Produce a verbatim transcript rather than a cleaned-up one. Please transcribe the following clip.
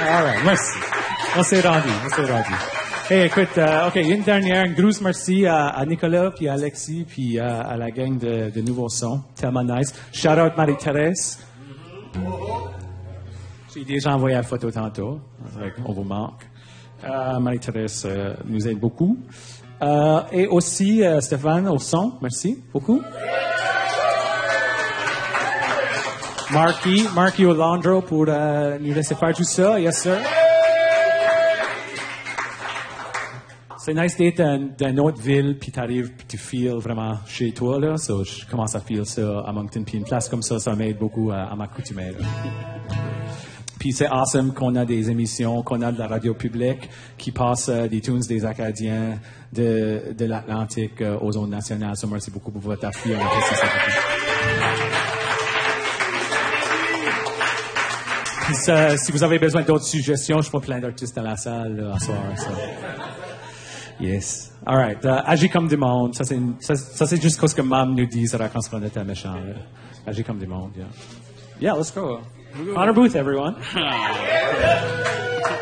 All right, merci. On s'est rendu, on s'est rendu. Hey, écoute, euh, OK, une dernière, une grosse merci à, à Nicolas, puis à Alexis, puis à, à la gang de, de Nouveaux Sons. Tellement nice. Shout out Marie-Thérèse. J'ai déjà envoyé la photo tantôt. On vous manque. Euh, Marie-Thérèse euh, nous aide beaucoup. Euh, et aussi, euh, Stéphane, au son. Merci beaucoup. Marky, Marky Olandro pour euh, nous laisser faire tout ça. Yes, sir. C'est nice d'être dans, dans une autre ville, puis t'arrives, puis tu feels vraiment chez toi, là. So, je commence à feel ça à Moncton, puis une place comme ça, ça m'aide beaucoup à, à m'accoutumer, là. Puis c'est awesome qu'on a des émissions, qu'on a de la radio publique qui passe euh, des tunes des Acadiens de, de l'Atlantique euh, aux zones nationales. So, merci beaucoup pour votre appui. On apprécie ça beaucoup. Puis ça, si vous avez besoin d'autres suggestions, je vois plein d'artistes dans la salle là, à soir. So. Yes. All right. Uh, agis comme du monde. Ça, c'est, une, ça, ça, c'est juste ce que Mam nous dit quand on était méchant. Là. Agis comme du monde, yeah. Yeah, let's go. Honor Booth, everyone.